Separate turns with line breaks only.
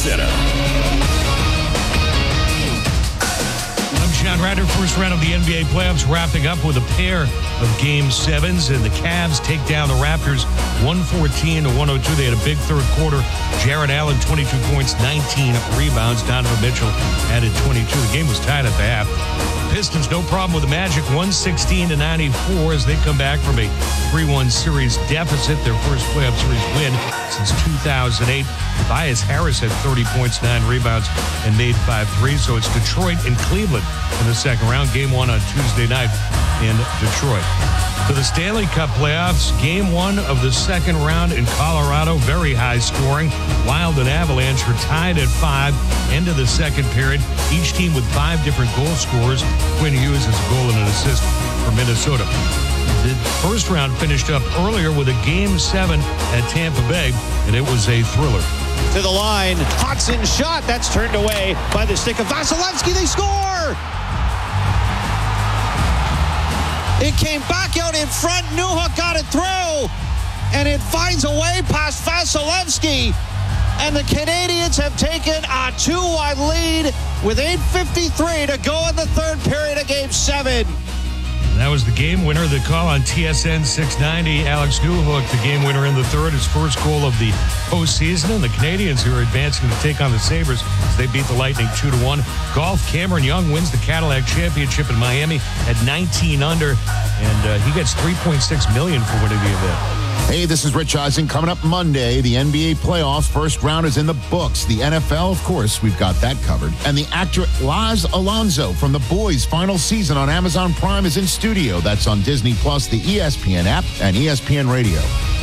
Center.
I'm Sean Ryder. First round of the NBA playoffs wrapping up with a pair of Game 7s, and the Cavs take down the Raptors 114-102. They had a big third quarter. Jared Allen, 22 points, 19 rebounds. Donovan Mitchell added 22. The game was tied at the half. Pistons, no problem with the Magic, 116-94 as they come back from a 3-1 series deficit, their first playoff series win since 2008. Tobias Harris had 30 points, 9 rebounds, and made 5 threes. So it's Detroit and Cleveland in the second round. Game 1 on Tuesday night in Detroit. To the Stanley Cup playoffs, Game 1 of the second round in Colorado. Very high scoring. Wild and Avalanche are tied at 5. End of the second period. Each team with 5 different goal scorers. Quinn Hughes has a goal and an assist for Minnesota. The first round finished up earlier with a Game 7 at Tampa Bay, and it was a thriller.
To the line, Hodgson shot. That's turned away by the stick of Vasilevsky. They score! It came back out in front. Newhook got it through, and it finds a way past Vasilevsky. And the Canadians have taken a 2-1 lead with 8:53 to go in the third period of Game 7.
That was the game winner. The call on TSN 690. Alex Newhook, the game winner in the third, his first goal of the postseason. And the Canadians who are advancing to take on the Sabres as they beat the Lightning 2-1. Golf, Cameron Young wins the Cadillac Championship in Miami at 19 under. And he gets $3.6 million for winning the event.
Hey, this is Rich Eisen. Coming up Monday, the NBA playoffs. First round is in the books. The NFL, of course, we've got that covered. And the actor Laz Alonso from The Boys' final season on Amazon Prime is in studio. That's on Disney Plus, the ESPN app, and ESPN Radio.